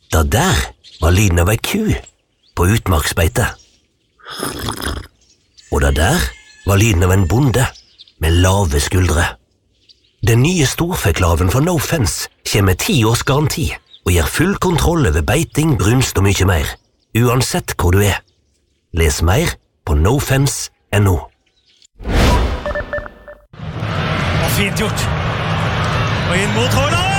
Det der var lyden av ei ku på utmarksbeite. Og det der var lyden av en bonde med lave skuldre. Den nye storfeklaven fra No Fence kommer med 10 års garanti og gir full kontroll over beiting, brunst og mye mer, uansett hvor du er. Les mer på nofence.no. Fint gjort. Og inn mot Haaland!